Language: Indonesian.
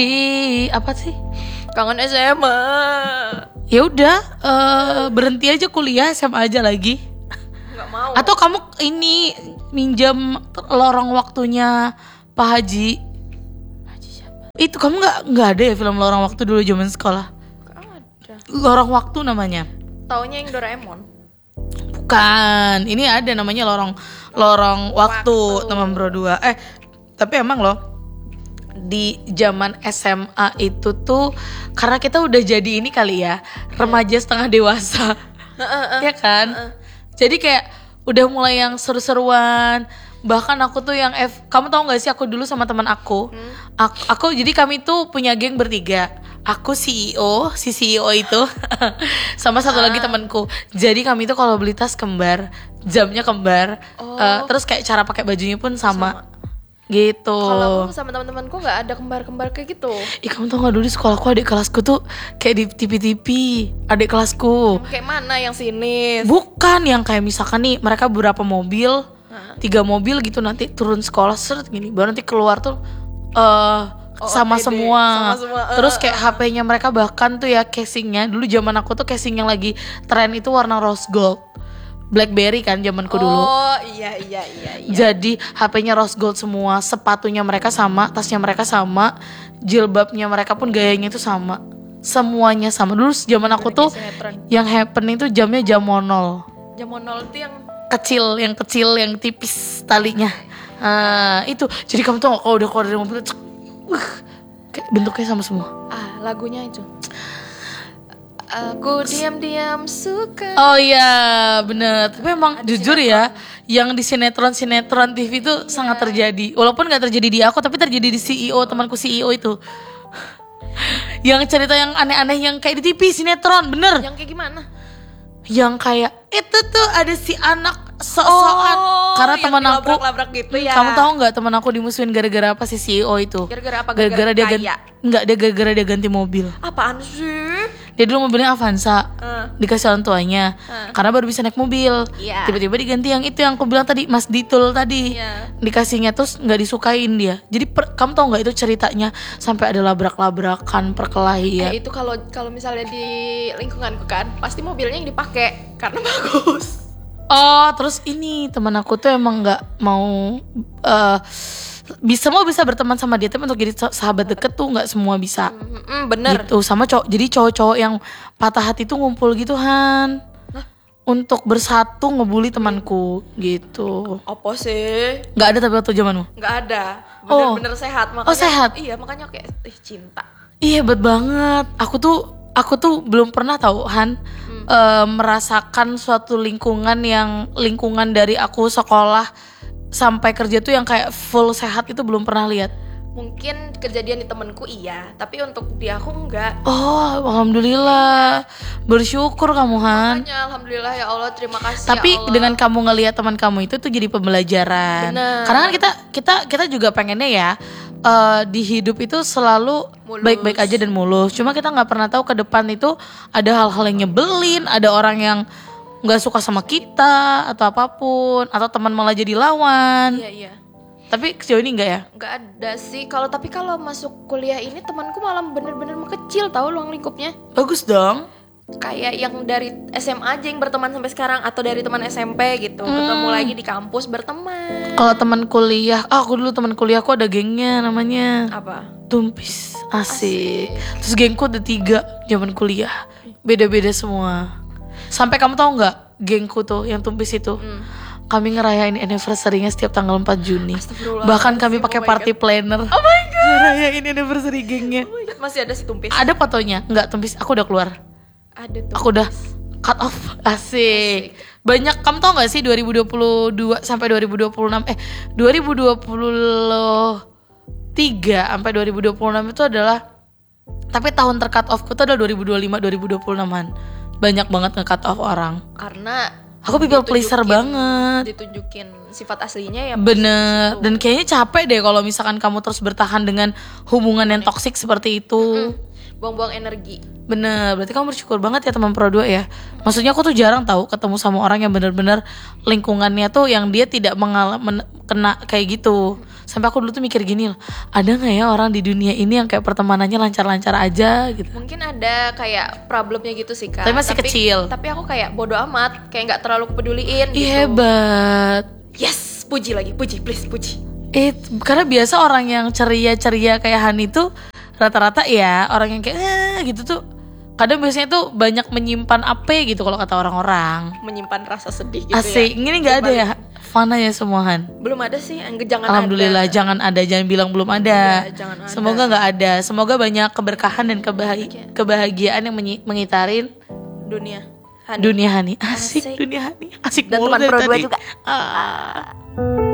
Apa sih? Kangen SMA. Ya udah, berhenti aja kuliah, SMA aja lagi. Nggak mau. Atau kamu ini minjam lorong waktunya Pak Haji. Haji siapa? Itu kamu nggak ada ya film lorong waktu dulu zaman sekolah? Nggak ada. Lorong waktu namanya. Taunya yang Doraemon. Bukan, ini ada namanya lorong waktu teman bro 2. Tapi emang loh di zaman SMA itu tuh karena kita udah jadi ini kali ya, remaja setengah dewasa. Ya kan? Jadi kayak udah mulai yang seru-seruan. Bahkan aku tuh yang kamu tahu nggak sih aku dulu sama teman aku, aku jadi kami tuh punya geng bertiga. Aku CEO, si CEO itu sama satu lagi temanku. Jadi kami tuh kalau beli tas kembar, jamnya kembar, terus kayak cara pakai bajunya pun sama. Gitu. Kalau aku sama teman-temanku nggak ada kembar-kembar kayak gitu. Ih, kamu tau gak dulu di sekolahku adik kelasku tuh kayak di TV-TV. Adik kelasku Kayak mana yang sinis? bukan yang kayak misalkan nih mereka beberapa mobil, 3 mobil gitu, nanti turun sekolah seret gini, baru nanti keluar tuh sama OOTD, semua. sama semua. Terus kayak HP-nya mereka bahkan tuh ya casingnya dulu zaman aku tuh casing yang lagi tren itu warna rose gold. BlackBerry kan zamanku dulu. Oh iya. Jadi HP-nya rose gold semua, sepatunya mereka sama, tasnya mereka sama, jilbabnya mereka pun gayanya itu sama. Semuanya sama. Dulu zaman aku tuh yang happen itu jamnya jam monol. Jam monol itu yang Kecil, yang tipis talinya. Itu. Jadi kamu tuh kalau udah keluar dari mobil kayak bentuknya sama semua. Lagunya itu. Aku diam-diam suka. Oh iya, bener. Tapi emang jujur ya, yang di sinetron TV itu sangat terjadi. Walaupun gak terjadi di aku, tapi terjadi di CEO, temanku CEO itu. Yang cerita yang aneh-aneh yang kayak di TV sinetron, bener. Yang kayak gimana? Yang kayak itu tuh ada si anak sok-sokan. Karena teman aku labrak gitu ya. Kamu tahu nggak teman aku dimusuhin gara-gara apa si CEO itu? Gara-gara apa? Gara-gara dia ganti, nggak, dia gara-gara dia ganti mobil. Apaan sih? Dia dulu mobilnya Avanza, dikasih orang tuanya, karena baru bisa naik mobil. Iya. Tiba-tiba diganti yang itu yang aku bilang tadi, Mas Ditul tadi. Iya. Dikasihnya terus nggak disukain dia. Jadi kamu tahu nggak itu ceritanya sampai ada labrak-labrakan, perkelahian. Itu kalau misalnya di lingkunganku kan, pasti mobilnya yang dipakai karena bagus. Oh, terus ini teman aku tuh emang nggak mau bisa berteman sama dia, tapi untuk jadi sahabat deket tuh nggak semua bisa. Bener. Gitu sama jadi cowok-cowok yang patah hati tuh ngumpul gitu Han, untuk bersatu ngebully temanku gitu. Apa sih? Nggak ada tapi waktu zamanmu? Nggak ada. Bener-bener sehat makanya. Sehat. Iya makanya kayak cinta. Iya hebat banget. Aku tuh belum pernah tahu Han, merasakan suatu lingkungan dari aku sekolah sampai kerja tuh yang kayak full sehat, itu belum pernah lihat. Mungkin kejadian di temenku iya, tapi untuk di aku enggak. Oh, alhamdulillah. Bersyukur kamu Han. Makanya alhamdulillah ya Allah, terima kasih. Tapi ya Allah. dengan kamu ngelihat teman kamu itu tuh jadi pembelajaran. Bener. Karena kan kita juga pengennya ya di hidup itu selalu Mulus. baik-baik aja dan mulus. Cuma kita nggak pernah tahu ke depan itu ada hal-hal yang nyebelin, ada orang yang nggak suka sama kita atau apapun, atau teman malah jadi lawan. Iya. Tapi sejauh ini enggak ya? Nggak ada sih. Tapi kalau masuk kuliah ini temanku malah bener-bener mengecil tahu ruang lingkupnya. Bagus dong. Kayak yang dari SMA aja yang berteman sampai sekarang, atau dari teman SMP gitu ketemu lagi di kampus berteman. Kalau teman kuliah, aku dulu teman kuliahku ada gengnya namanya Apa? Tumpis. Asik. Terus gengku ada 3 zaman kuliah. Beda-beda semua. Sampai kamu tahu nggak gengku tuh yang Tumpis itu? Kami ngerayain anniversary-nya setiap tanggal 4 Juni. Bahkan kami pakai party planner. Oh my god. Ngerayain anniversary gengnya. Oh my god, masih ada si Tumpis. Ada fotonya? Enggak, Tumpis aku udah keluar. Ada tuh. Aku udah cut off. Asik. Banyak, kamu tau gak sih 2022 sampai 2026 2023 sampai 2026 itu adalah, tapi tahun tercut off-ku itu adalah 2025 2026-an. Banyak banget nge-cut off orang. Karena aku people pleaser banget. Ditunjukin sifat aslinya ya. Bener. Dan kayaknya capek deh kalau misalkan kamu terus bertahan dengan hubungan yang toksik seperti itu. Buang-buang energi. Bener, berarti kamu bersyukur banget ya teman Pro 2 ya. Maksudnya aku tuh jarang tahu ketemu sama orang yang bener-bener lingkungannya tuh yang dia tidak kena kayak gitu. Sampai aku dulu tuh mikir gini loh, ada gak ya orang di dunia ini yang kayak pertemanannya lancar-lancar aja gitu. Mungkin ada kayak problemnya gitu sih Kak. Tapi masih kecil. Tapi aku kayak bodo amat, kayak gak terlalu kepeduliin gitu. Hebat. Yes, puji lagi, puji, please, puji. Karena biasa orang yang ceria-ceria kayak Hani tuh rata-rata ya orang yang kayak gitu tuh kadang biasanya tuh banyak menyimpan apa gitu kalau kata orang-orang. Menyimpan rasa sedih gitu. Asik, ini nggak ada ya? Fana ya semuahan. Belum ada sih, jangan Alhamdulillah, ada. jangan ada, jangan bilang belum ada. Ya, jangan ada. Semoga nggak ada. Semoga banyak keberkahan dan kebahagiaan yang mengitarin dunia Hani. Dunia Hani. Asik, dunia Hani. Asik Dan mulu teman dari Pro 2 tadi. juga.